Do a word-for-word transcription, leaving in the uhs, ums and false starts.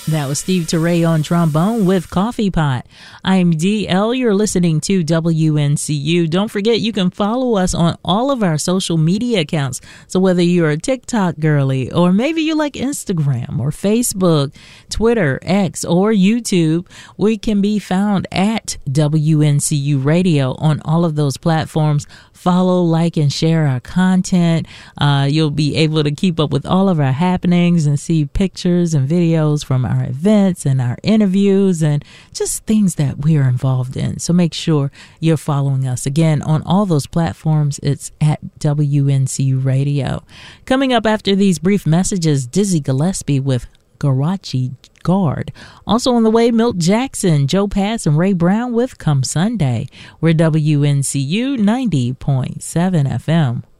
That was Steve Teray on trombone with Coffee Pot. I'm D L. You're listening to W N C U. Don't forget, you can follow us on all of our social media accounts. So whether you're a TikTok girly, or maybe you like Instagram or Facebook, Twitter, X, or YouTube, we can be found at W N C U Radio on all of those platforms. Follow, like, and share our content. Uh, you'll be able to keep up with all of our happenings and see pictures and videos from our events and our interviews and just things that we're involved in. So make sure you're following us. Again, on all those platforms, it's at W N C U Radio. Coming up after these brief messages, Dizzy Gillespie with Garachi Guard. Also on the way, Milt Jackson, Joe Pass, and Ray Brown with Come Sunday. We're W N C U ninety point seven F M.